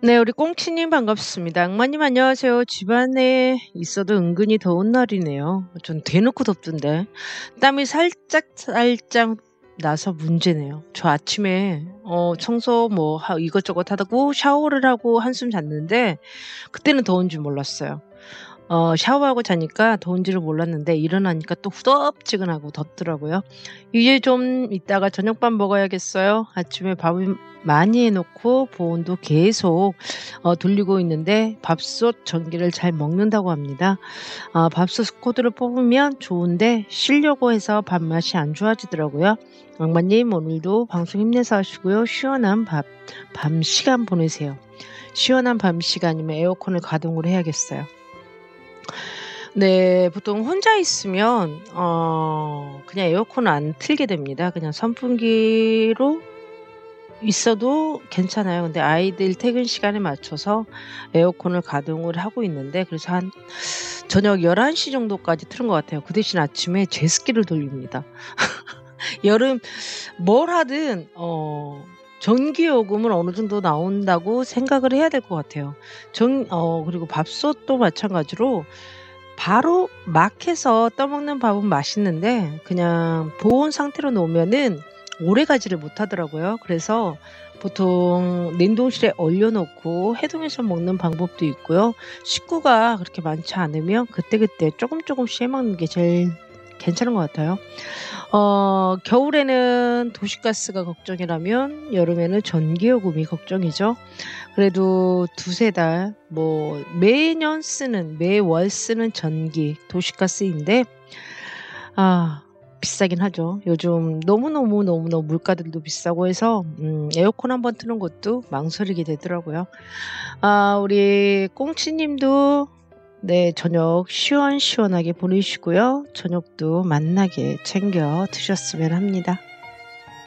네, 우리 꽁치님 반갑습니다. 악마님 안녕하세요. 집안에 있어도 은근히 더운 날이네요. 전 대놓고 덥던데. 땀이 살짝 나서 문제네요. 저 아침에 청소 뭐 이것저것 하다고 샤워를 하고 한숨 잤는데 그때는 더운 줄 몰랐어요. 샤워하고 자니까 더운지를 몰랐는데 일어나니까 또 후덥지근하고 덥더라고요. 이제 좀 이따가 저녁밥 먹어야겠어요. 아침에 밥을 많이 해 놓고 보온도 계속 돌리고 있는데 밥솥 전기를 잘 먹는다고 합니다. 밥솥 코드를 뽑으면 좋은데 쉬려고 해서 밥맛이 안 좋아지더라고요. 악마님 오늘도 방송 힘내서 하시고요. 시원한 밤 시간 보내세요. 시원한 밤 시간이면 에어컨을 가동을 해야겠어요. 네. 보통 혼자 있으면 그냥 에어컨을 안 틀게 됩니다. 그냥 선풍기로 있어도 괜찮아요. 근데 아이들 퇴근 시간에 맞춰서 에어컨을 가동을 하고 있는데 그래서 한 저녁 11시 정도까지 틀은 것 같아요. 그 대신 아침에 제습기를 돌립니다. 여름 뭘 하든 전기 요금은 어느 정도 나온다고 생각을 해야 될 것 같아요. 그리고 밥솥도 마찬가지로 바로 막 해서 떠 먹는 밥은 맛있는데 그냥 보온 상태로 놓으면은 오래가지를 못하더라고요. 그래서 보통 냉동실에 얼려 놓고 해동해서 먹는 방법도 있고요. 식구가 그렇게 많지 않으면 그때그때 조금씩 해 먹는 게 제일 괜찮은 것 같아요. 겨울에는 도시가스가 걱정이라면 여름에는 전기요금이 걱정이죠. 그래도 두세 달 뭐 매월 쓰는 전기, 도시가스인데 비싸긴 하죠. 요즘 너무너무 물가들도 비싸고 해서 에어컨 한번 트는 것도 망설이게 되더라고요. 우리 꽁치 님도 네 저녁 시원시원하게 보내시고요. 저녁도 맛나게 챙겨 드셨으면 합니다.